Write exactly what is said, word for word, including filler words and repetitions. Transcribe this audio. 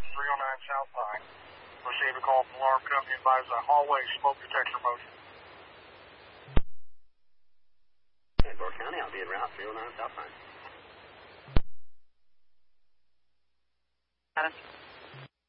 three oh nine South Pine. Received a call from alarm company, advised a hallway smoke detector motion. Okay, Door County, I'll be en route, three oh nine South Pine. Adam.